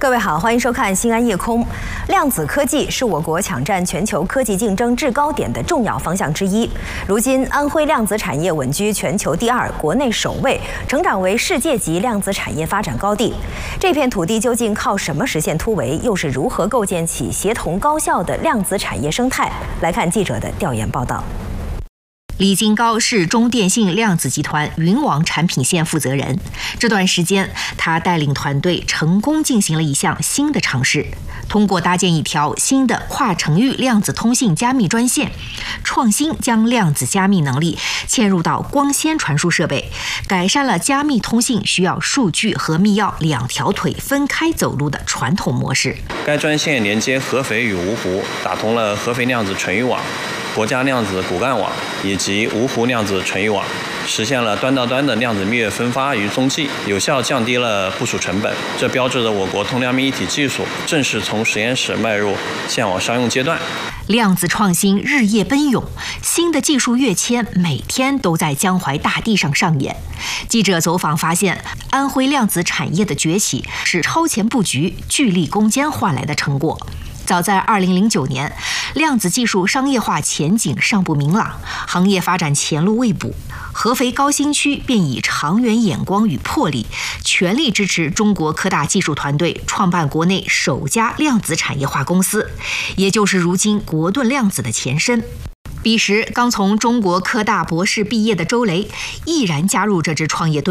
各位好，欢迎收看《新安夜空》。量子科技是我国抢占全球科技竞争制高点的重要方向之一。如今，安徽量子产业稳居全球第2、国内首位，成长为世界级量子产业发展高地。这片土地究竟靠什么实现突围？又是如何构建起协同高效的量子产业生态？来看记者的调研报道。 李金高是中电信量子集团云网产品线负责人。这段时间，他带领团队成功进行了一项新的尝试，通过搭建一条新的跨程域量子通信加密专线，创新将量子加密能力嵌入到光纤传输设备，改善了加密通信需要数据和密钥2条腿分开走路的传统模式。 该专线连接合肥与芜湖，打通了合肥量子纯域网、国家量子骨干网以及芜湖量子纯域网，实现了端到端的量子密钥分发与踪迹，有效降低了部署成本。这标志着我国通量密一体技术正式从实验室迈入线网商用阶段。 量子创新日夜奔涌，新的技术跃迁每天都在江淮大地上上演。记者走访发现，安徽量子产业的崛起是超前布局、巨力攻坚换来的成果。早在2009年，量子技术商业化前景尚不明朗，行业发展前路未卜。合肥高新区便以长远眼光与魄力，全力支持中国科大技术团队创办国内首家量子产业化公司，也就是如今国盾量子的前身。彼时刚从中国科大博士毕业的周雷毅然加入这支创业队。